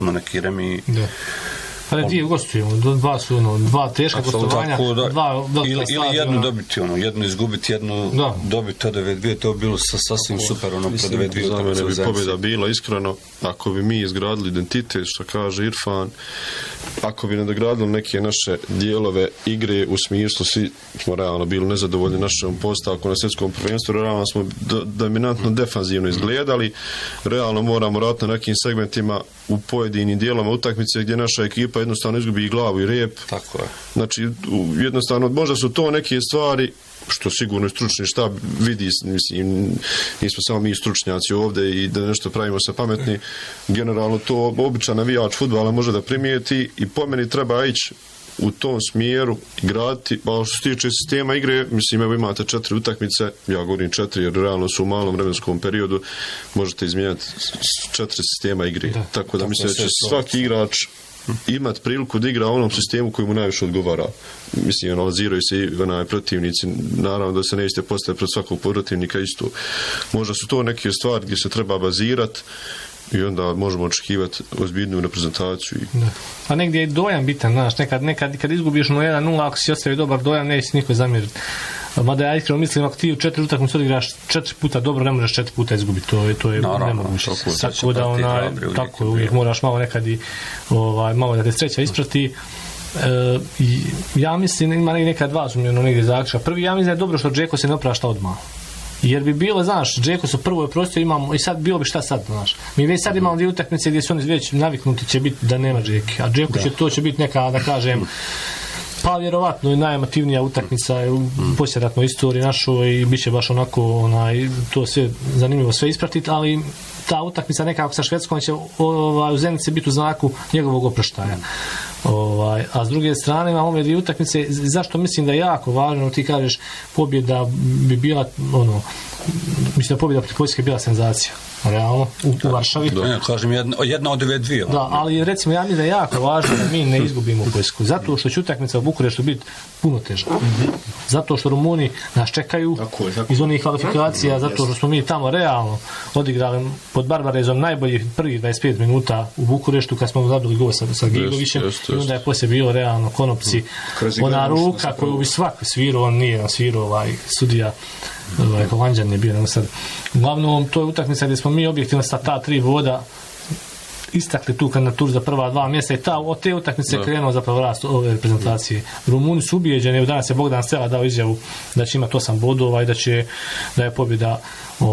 neki remi. Da. Ali dvije gostujemo, dva teška gostovanja, dva velika stadiona. Ili jednu dobiti, jednu izgubiti, jednu dobiti od 9-2, to bi bilo sasvim super, pro 9-2. Za mene bi pobjeda bila, iskreno, ako bi mi izgradili identitet, što kaže Irfan, ako bi nadogradili neke naše dijelove igre u smislu, svi smo realno bili nezadovoljni našom postavkom na svjetskom prvenstvu, realno smo dominantno defanzivno izgledali, realno moramo raditi na nekim segmentima u pojedinim dijelama utakmice gdje naša ekipa jednostavno izgubi i glavu i rep. Tako je. Znači, jednostavno, možda su to neke stvari što sigurno stručni štab vidi, mislim, nismo samo mi stručnjaci ovdje i da nešto pravimo se pametni, generalno to običan navijač fudbala može da primijeti i po meni treba ići u tom smjeru graditi, a što se tiče sistema igre, mislim, evo imate 4 utakmice, ja govorim 4 jer realno su u malom vremenskom periodu, možete izmijeniti 4 sistema igre, tako da mislim da će svaki igrač imati priliku da igra u onom sistemu koji mu najviše odgovara. Mislim, analiziraju se i protivnici, naravno da se nećete postaviti pred svakog protivnika isto. Možda su to neke stvari gdje se treba bazirati i onda možemo očekivati ozbiljnu reprezentaciju. A negdje je dojam bitan, znaš, nekad kad izgubiš 1-0, ako si ostavi dobar dojam, neće niko zamjeriti. Mada ja iskreno mislim, ako ti u 4 utakmice odigraš 4 puta dobro, ne možeš 4 puta izgubiti, to je nemoguće. Tako da tako uvijek moraš malo nekad i malo da te sreća isprati. Ja mislim, ima neka dva sumnjeno negdje zaključka. Prvi, ja mislim da je dobro što Džeko se ne oprašta odmah. Jer bi bilo, znaš, Džeko su prvo je prostio, imamo, i sad bilo bi šta sad, znaš. Mi već sad imamo dvije utakmice gdje su oni već naviknuti će biti da nema Džeke, a Džeko će biti neka, da kažem, pa vjerovatno i najemotivnija utakmica u posljeratnoj istoriji našoj i bit će baš onako to sve zanimljivo sve ispratiti, ali ta utakmica nekako sa Švedskom će u Zenici biti u znaku njegovog oproštaja. A s druge strane imamo ove dvije utakmice, zašto mislim da je jako važno, ti kažeš pobjeda bi bila mislim da pobjeda protiv Poljske je bila senzacija. Realno, u Varšavi. Da, kažem, jedna od 9-2. Da, ali recimo ja mislim da je jako važno da mi ne izgubimo Poljsku. Zato što će utakmica u Bukureštu biti puno teža. Zato što Rumuni nas čekaju iz onih kvalifikacija, zato što smo mi tamo realno odigrali pod Barbarezom najboljih prvih 25 minuta u Bukureštu kad smo zabili gol sa Gigovićem i onda je poslije bilo realno konopci. Ona ruka koju bi svaki svirao, on nije svirao sudija Holandjan je bio sad. Uglavnom, to je utakmica gdje smo mi objektivno sa ta 3 voda istakli tu kandidaturu za prva 2 mjesta i od te utakmice je krenuo zapravo rast ove reprezentacije. Rumuni su ubijeđeni, danas je Bogdan Stela dao izjavu da će imati 8 bodova i da je pobjeda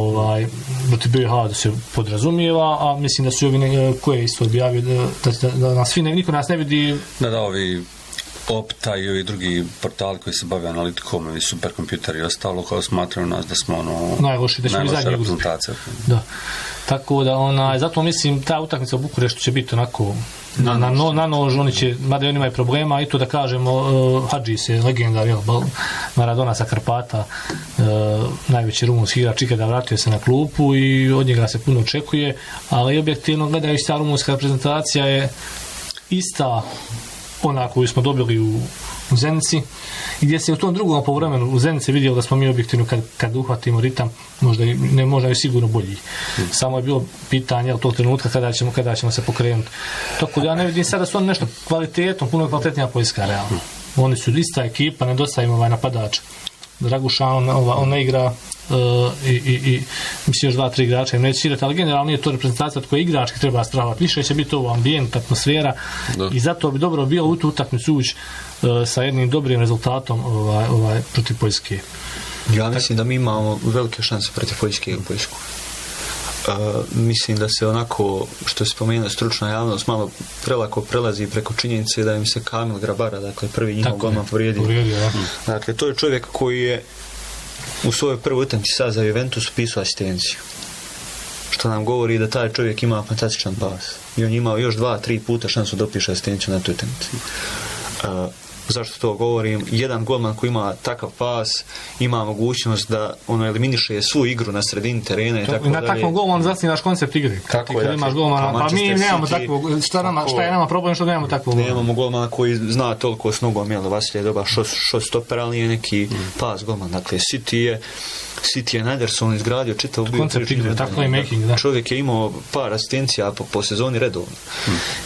protiv BiH da se podrazumijeva, a mislim da su ovi koje isto objavio da nas niko nas ne vidi. Da, ovi Opta i ovi drugi portali koji se bave analitikom i superkompjuteri i ostalo kao smatraju nas da smo najloši reprezentacija. Da. Tako da zato mislim ta utakmica u Bukureštu će biti onako na nož, oni će, mada oni imaju problema i to da kažemo Hadžis je legendar, Maradona sa Karpata, najveći rumunski igrač ikada vratio se na klupu i od njega se puno očekuje, ali objektivno gledajući ta rumunska reprezentacija je ista ona koju smo dobili u Zenici, gdje se u tom drugom poluvremenu u Zenici vidjelo da smo mi objektivno kad uhvatimo ritam možda je sigurno bolji. Samo je bilo pitanje tog trenutka kada ćemo se pokrenuti. Tako da ja ne vidim sada da su oni nešto kvalitetom, puno kvalitetnija Poljska realno. Oni su ista ekipa, nedostaje im napadač. Draguša, on ne igra i mislim još 2-3 igrača im neće igrati, ali generalno nije to reprezentacija od koje igračke treba strahovati. Više će biti ovo ambijent, atmosfera i zato bi dobro bilo u tu utakmicu ući sa jednim dobrim rezultatom protiv Poljske. Ja mislim da mi imamo velike šanse protiv Poljske u Poljsku. Mislim da se onako, što je spomenuo stručna javnost, malo prelako prelazi preko činjenice da im se Kamil Grabara, dakle prvi njihov golman povrijedio. Dakle, to je čovjek koji je u svojoj prvoj utakmici sad za Juventus upisao asistenciju. Što nam govori da taj čovjek ima fantastičan pas. I on imao još 2-3 puta šansu da upiše asistenciju na toj utakmici. Zašto to govorim? Jedan golman koji ima takav pas ima mogućnost da eliminiše svu igru na sredini terena i tako dalje. Na takvom golmanu zasnivaš koncept igre. Tako je. Imaš golmana, pa mi nemamo takvog. Šta je nama problem što nemamo takvog golmana? Nemamo golmana koji zna toliko s nogom, Vasilije dobar šot stoper, ali nije neki pas golman. Dakle, City je Nederson izgradio čitav koncept igre, tako je making, da. Čovjek je imao par asistencija po sezoni redovno.